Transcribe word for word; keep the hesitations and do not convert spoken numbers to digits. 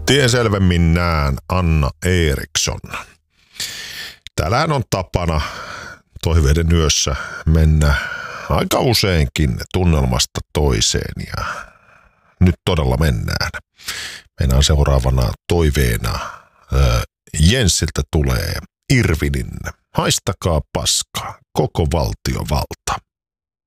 Tien selvemmin näen Anna Eriksson. Täällähän on tapana toiveiden yössä mennä aika useinkin tunnelmasta toiseen ja nyt todella mennään. Meidän seuraavana toiveena ää, Jenssiltä tulee Irvinin Haistakaa paskaa, koko valtiovalta.